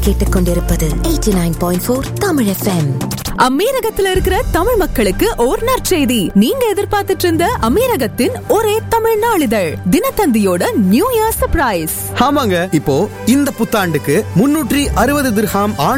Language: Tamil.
நீங்கள் கேட்டுக்கொண்டிருப்பது 89.4 தமிழ் FM. அமீரகத்துல இருக்கிற தமிழ் மக்களுக்கு ஓர் நற்செய்தி. நீங்க எதிர்பார்த்துட்டு இருந்த அமீரகத்தின் ஒரே தமிழ் நாளிதழ் தினத்தந்தியோட நியூ இயர் சர்ப்ரைஸ். ஆமாங்க, இப்போ இந்த புத்தாண்டுக்கு 360 திர்ஹாம்